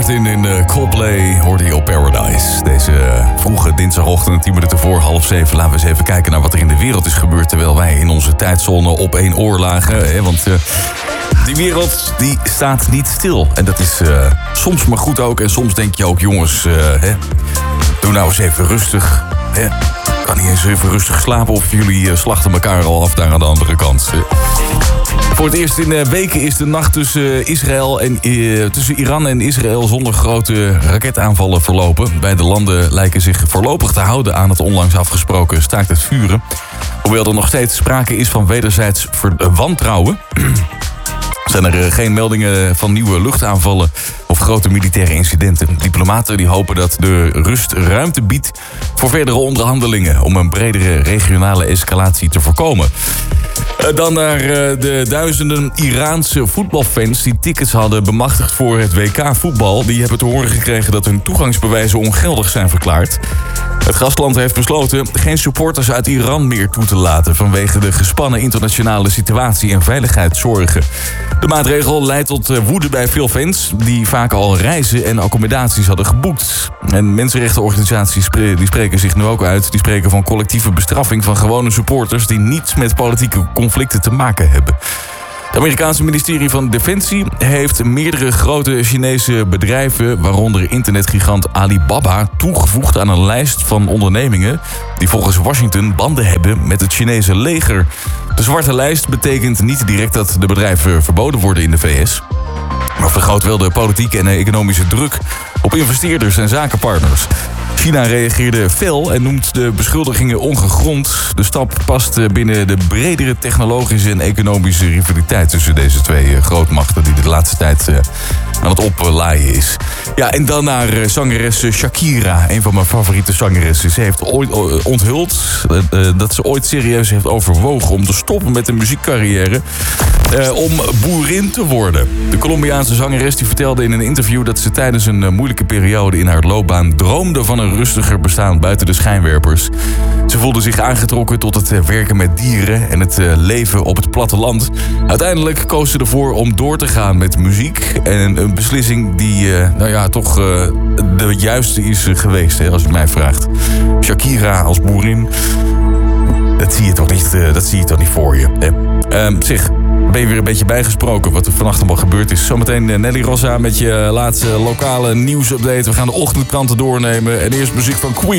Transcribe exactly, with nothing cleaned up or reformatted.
Martin in uh, Coldplay hoorde je op Paradise. Deze uh, vroege dinsdagochtend, tien minuten voor half zeven. Laten we eens even kijken naar wat er in de wereld is gebeurd... terwijl wij in onze tijdzone op één oor lagen. Hè? Want uh, die wereld die staat niet stil. En dat is uh, soms maar goed ook. En soms denk je ook, jongens, uh, hè, doe nou eens even rustig. Hè? Kan niet eens even rustig slapen of jullie uh, slachten elkaar al af daar aan de andere kant. Uh, Voor het eerst in weken is de nacht tussen, Israël en, uh, tussen Iran en Israël zonder grote raketaanvallen verlopen. Beide landen lijken zich voorlopig te houden aan het onlangs afgesproken staakt het vuren. Hoewel er nog steeds sprake is van wederzijds wantrouwen. Zijn er geen meldingen van nieuwe luchtaanvallen of grote militaire incidenten. Diplomaten die hopen dat de rust ruimte biedt voor verdere onderhandelingen om een bredere regionale escalatie te voorkomen. Dan naar de duizenden Iraanse voetbalfans die tickets hadden bemachtigd voor het W K voetbal. Die hebben te horen gekregen dat hun toegangsbewijzen ongeldig zijn verklaard. Het gastland heeft besloten geen supporters uit Iran meer toe te laten vanwege de gespannen internationale situatie en veiligheidszorgen. De maatregel leidt tot woede bij veel fans die vaak al reizen en accommodaties hadden geboekt. En mensenrechtenorganisaties die spreken zich nu ook uit. Die spreken van collectieve bestraffing van gewone supporters die niets met politieke conflicten te maken hebben. Het Amerikaanse ministerie van Defensie heeft meerdere grote Chinese bedrijven, waaronder internetgigant Alibaba, toegevoegd aan een lijst van ondernemingen die volgens Washington banden hebben met het Chinese leger. De zwarte lijst betekent niet direct dat de bedrijven verboden worden in de V S, maar vergroot wel de politieke en economische druk op investeerders en zakenpartners. China reageerde fel en noemt de beschuldigingen ongegrond. De stap past binnen de bredere technologische en economische rivaliteit tussen deze twee grootmachten die de laatste tijd aan het oplaaien is. Ja, en dan naar zangeres Shakira, een van mijn favoriete zangeressen. Ze heeft ooit onthuld dat ze ooit serieus heeft overwogen om te stoppen met een muziekcarrière om boerin te worden. De Colombiaanse zangeres die vertelde in een interview dat ze tijdens een moeilijke periode in haar loopbaan droomde van een rustiger bestaan buiten de schijnwerpers. Ze voelde zich aangetrokken tot het werken met dieren en het leven op het platteland. Uiteindelijk koos ze ervoor om door te gaan met muziek. En een beslissing die, nou ja, toch de juiste is geweest, hè, als je mij vraagt. Shakira als boerin, dat zie je toch niet, dat zie je toch niet voor je. Hè? Um, zeg, ben je weer een beetje bijgesproken wat er vannacht allemaal gebeurd is. Zometeen Nelly Rossa met je laatste lokale nieuwsupdate. We gaan de ochtendkranten doornemen. En eerst muziek van Queen.